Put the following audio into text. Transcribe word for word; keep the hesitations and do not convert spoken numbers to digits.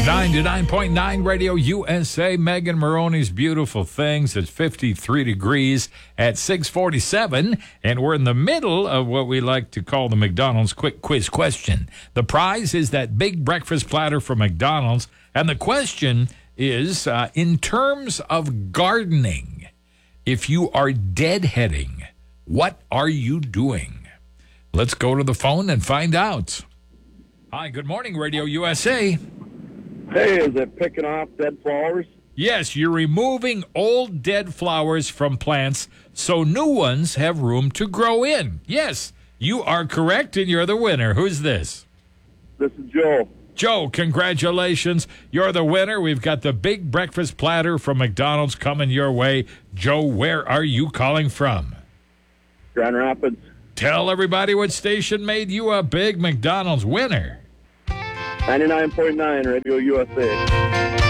ninety-nine point nine Radio U S A. Megan Maroney's Beautiful Things. It's fifty-three degrees at six forty-seven, and we're in the middle of what we like to call the McDonald's Quick Quiz question. The prize is that big breakfast platter from McDonald's, and the question is, uh, in terms of gardening, if you are deadheading, what are you doing? Let's go to the phone and find out. Hi, good morning, Radio U S A. Hey, is it picking off dead flowers? Yes, you're removing old dead flowers from plants so new ones have room to grow in. Yes, you are correct, and you're the winner. Who's this? This is Joe. Joe, congratulations. You're the winner. We've got the big breakfast platter from McDonald's coming your way. Joe, where are you calling from? Grand Rapids. Tell everybody what station made you a big McDonald's winner. ninety-nine point nine Radio U S A.